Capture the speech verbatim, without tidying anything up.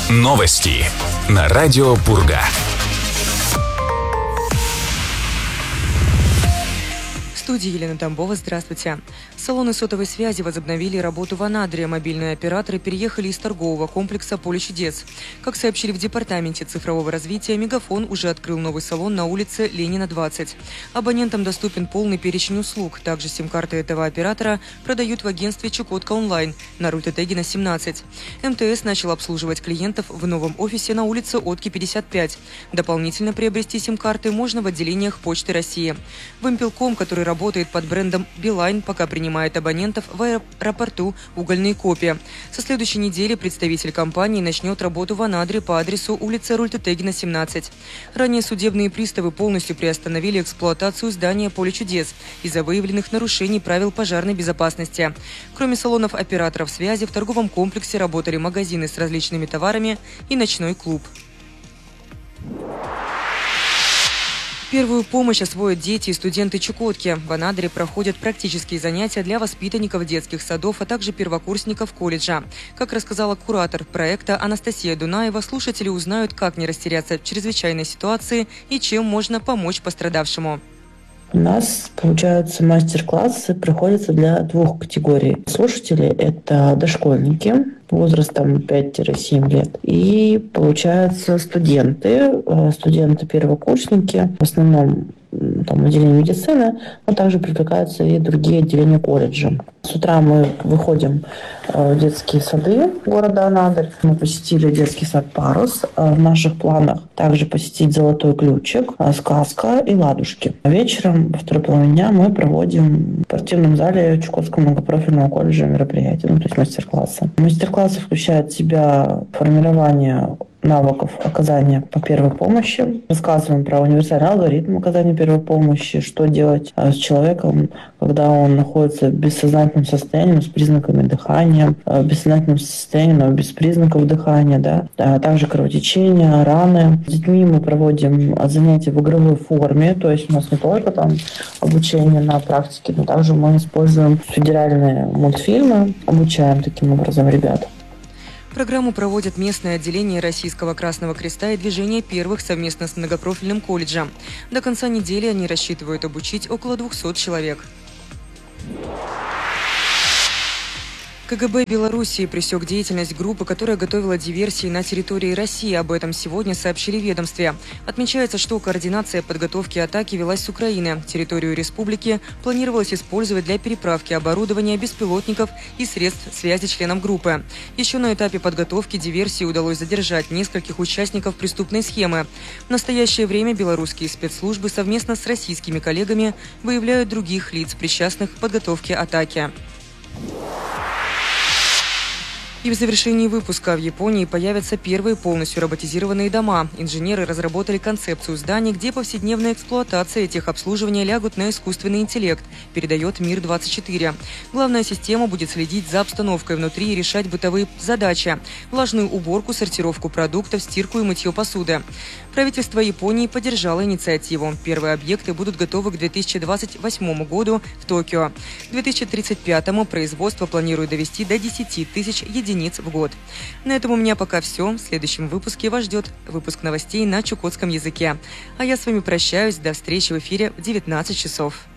Новости на радио Пурга. В студии Елена Тамбова. Здравствуйте. Салоны сотовой связи возобновили работу в Анадыре. Мобильные операторы переехали из торгового комплекса «Поле чудес». Как сообщили в Департаменте цифрового развития, Мегафон уже открыл новый салон на улице Ленина, двадцать. Абонентам доступен полный перечень услуг. Также сим-карты этого оператора продают в агентстве «Чукотка онлайн» на Рультетегина, семнадцать. МТС начал обслуживать клиентов в новом офисе на улице Отки, пятьдесят пять. Дополнительно приобрести сим-карты можно в отделениях Почты России. Вимпелком, который работает работает под брендом «Билайн», пока принимает абонентов в аэропорту «Угольные копии». Со следующей недели представитель компании начнет работу в Анадыре по адресу улица Рультетегина, семнадцать. Ранее судебные приставы полностью приостановили эксплуатацию здания «Поле чудес» из-за выявленных нарушений правил пожарной безопасности. Кроме салонов операторов связи, в торговом комплексе работали магазины с различными товарами и ночной клуб. Первую помощь освоят дети и студенты Чукотки. В Анадыре проходят практические занятия для воспитанников детских садов, а также первокурсников колледжа. Как рассказала куратор проекта Анастасия Дунаева, слушатели узнают, как не растеряться в чрезвычайной ситуации и чем можно помочь пострадавшему. У нас, получается, мастер-классы проходятся для двух категорий. Слушатели – это дошкольники возрастом пять-семь лет. И, получается, студенты, студенты-первокурсники, в основном там, отделение медицины, но также привлекаются и другие отделения колледжа. С утра мы выходим в детские сады города Анадырь. Мы посетили детский сад «Парус». В наших планах также посетить «Золотой ключик», «Сказка» и «Ладушки». Вечером, во второй половине дня, мы проводим в спортивном зале Чукотского многопрофильного колледжа мероприятия, ну, то есть мастер-классы. Мастер-классы включают в себя формирование навыков оказания по первой помощи. Рассказываем про универсальный алгоритм оказания первой помощи, что делать с человеком, когда он находится в бессознательном состоянии с признаками дыхания, в бессознательном состоянии, но без признаков дыхания, да. А также кровотечения, раны. С детьми мы проводим занятия в игровой форме, то есть у нас не только там обучение на практике, но также мы используем федеральные мультфильмы, обучаем таким образом ребят. Программу проводят местное отделение Российского Красного Креста и Движение Первых совместно с многопрофильным колледжем. До конца недели они рассчитывают обучить около двухсот человек. КГБ Белоруссии пресек деятельность группы, которая готовила диверсии на территории России. Об этом сегодня сообщили в ведомстве. Отмечается, что координация подготовки атаки велась с Украины. Территорию республики планировалось использовать для переправки оборудования, беспилотников и средств связи членам группы. Еще на этапе подготовки диверсии удалось задержать нескольких участников преступной схемы. В настоящее время белорусские спецслужбы совместно с российскими коллегами выявляют других лиц, причастных к подготовке атаки. И в завершении выпуска в Японии появятся первые полностью роботизированные дома. Инженеры разработали концепцию зданий, где повседневная эксплуатация и техобслуживание лягут на искусственный интеллект, передает Мир двадцать четыре. Главная система будет следить за обстановкой внутри и решать бытовые задачи: влажную уборку, сортировку продуктов, стирку и мытье посуды. Правительство Японии поддержало инициативу. Первые объекты будут готовы к две тысячи двадцать восьмому году в Токио. К две тысячи тридцать пятому производство планируют довести до десяти тысяч единиц в год. На этом у меня пока все. В следующем выпуске вас ждет выпуск новостей на чукотском языке. А я с вами прощаюсь. До встречи в эфире в девятнадцать часов.